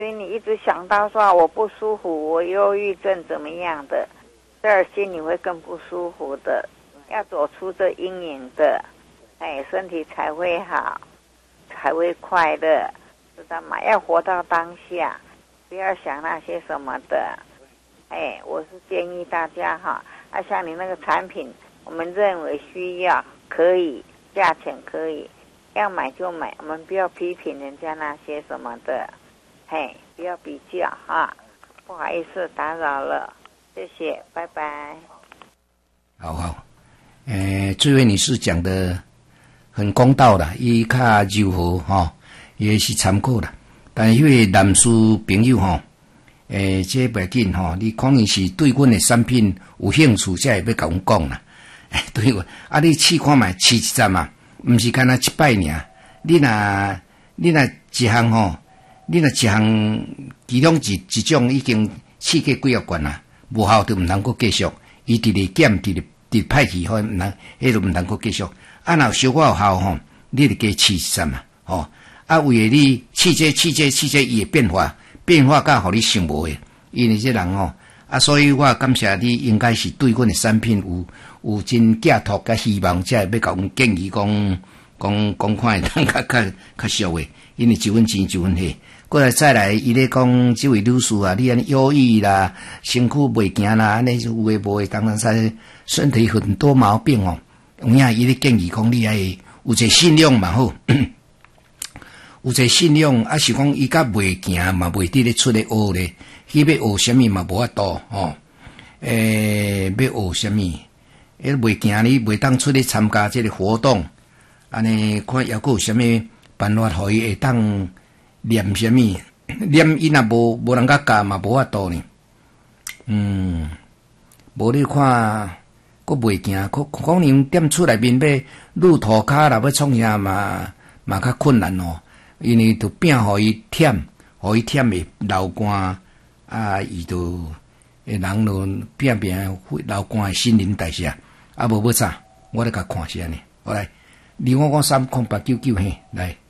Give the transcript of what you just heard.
所以你一直想到说我不舒服，我忧郁症怎么样的，这儿心里会更不舒服的。要走出这阴影的，身体才会好，才会快乐，知道吗？要活到当下，不要想那些什么的。我是建议大家哈，像你那个产品，我们认为需要，可以，价钱可以，要买就买，我们不要批评人家那些什么的，不要比较哈。不好意思打扰了，谢谢，拜拜。 好。这位女士讲的很公道啦，伊较柔和吼，也是参考啦。但迄位男士朋友吼，这袂紧吼，你可能是对阮的产品有兴趣，才会要甲阮讲啦。对我你试看卖，试一站嘛，毋是干那一摆尔。你若一项吼，你若一项其中一种已经试过几啊罐啦，无效就毋通阁继续，伊直咧减，直歹去吼，毋通，迄就毋通阁继续。若有小可有效吼，你就加试一站嘛，吼。为了你试这伊的变化甲互你想无诶，因为这人吼，所以我感谢你，应该是对阮的产品有真寄托甲希望，才会要甲阮建议讲看会当较俗诶，因为一分钱一分货。过来再来，伊咧讲这位女士啊，你安尼忧郁啦，身躯袂行啦，安尼有诶无诶，当然是身体很多毛病哦。有影伊咧建议讲，你爱有一个信用嘛好，有一个信用是讲伊甲袂行嘛，袂得咧出咧学咧，去要学什么嘛无法度吼。要学什么？袂行你袂当出咧参加这个活动，安尼看还佫有什么办法，互伊会当念什么？念伊若无人甲教嘛，无法度呢。无你看，佫袂行，可能踮厝内面要路涂骹啦，要创啥嘛较困难哦。因为就变互伊忝会流汗伊就人就变流汗的新陈代谢，无要怎？我咧甲看下呢。好来，25838999嘿，来。